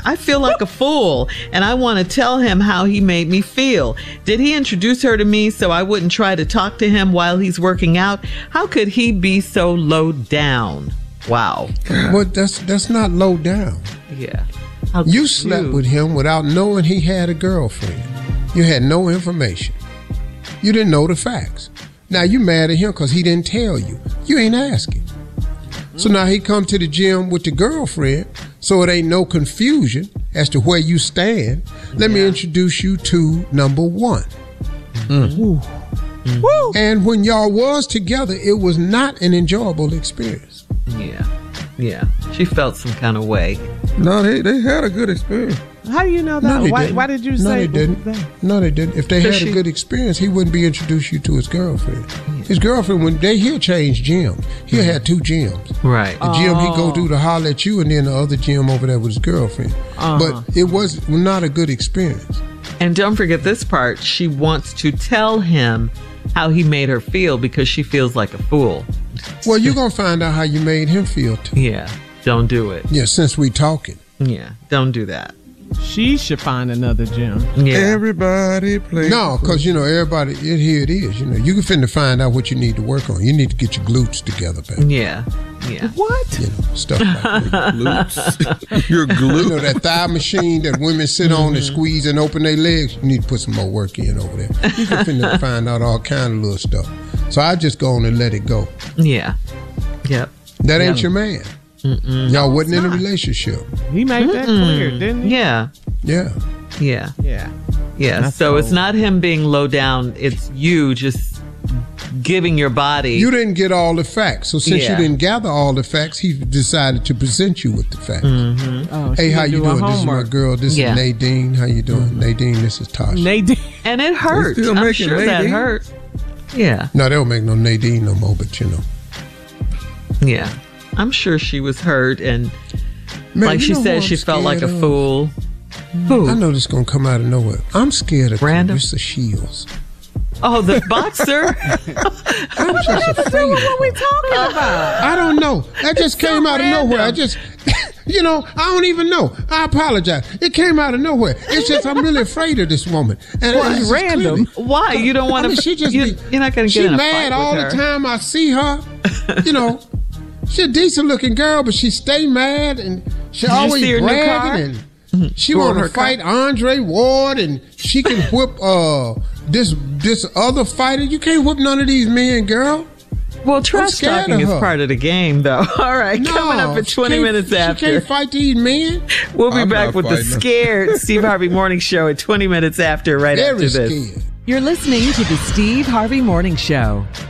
I feel like a fool, and I want to tell him how he made me feel. Did he introduce her to me so I wouldn't try to talk to him while he's working out? How could he be so low down? Wow. Well, that's not low down. Yeah. You slept with him without knowing he had a girlfriend. You had no information. You didn't know the facts. Now you mad at him because he didn't tell you. You ain't asking. So now he come to the gym with the girlfriend, so it ain't no confusion as to where you stand. Let me introduce you to number one. And when y'all was together, it was not an enjoyable experience. Yeah. She felt some kind of way. No, they had a good experience. How do you know that? No, why did you say? No, they didn't. No, they didn't. If they had a good experience, he wouldn't be introduced you to his girlfriend. Yeah. His girlfriend, he'll change gyms. He'll have two gyms. Right. The gym he go to holler at you, and then the other gym over there with his girlfriend. But it was not a good experience. And don't forget this part. She wants to tell him how he made her feel because she feels like a fool. Well, you're going to find out how you made him feel, too. Yeah. Don't do it. Yeah, since we talking. Yeah. Don't do that. She should find another gym. Yeah. Everybody play. No, because, everybody, here it is. You can finna find out what you need to work on. You need to get your glutes together, baby. Yeah. What? Stuff like that. Glutes. Your glute. That thigh machine that women sit on and squeeze and open their legs. You need to put some more work in over there. You can finna find out all kind of little stuff. So I just go on and let it go. Yeah. Yep. That ain't your man. Y'all wasn't in a relationship. He made that clear, didn't he? Yeah. So it's not him being low down. It's you just giving your body. You didn't get all the facts. So since you didn't gather all the facts, he decided to present you with the facts. Oh, hey, how you doing? This is my girl. This is Nadine. How you doing? Nadine, this is Tasha. Nadine. And it hurt. I'm sure that hurt. Yeah. No, they don't make no Nadine no more, but Yeah. I'm sure she was hurt, and man, like she said, she felt like a fool. Who? I know this is going to come out of nowhere. I'm scared of Clarissa Shields. Oh, the boxer? I'm just afraid. What are we talking about? I don't know. That just came out of nowhere. I just, I don't even know. I apologize. It came out of nowhere. It's just I'm really afraid of this woman. And it's random. Why? You don't want to? You're not going to get in a fight with her. She's mad all the time I see her. She's a decent looking girl, but she stay mad and she always bragging and she want to fight Andre Ward and she can whip this other fighter. You can't whip none of these men, girl. Well, trash talking is part of the game, though. All right, coming up at 20 minutes after. She can't fight these men. We'll be back with the Scared Steve Harvey Morning Show at 20 minutes after, after this. Scared. You're listening to the Steve Harvey Morning Show.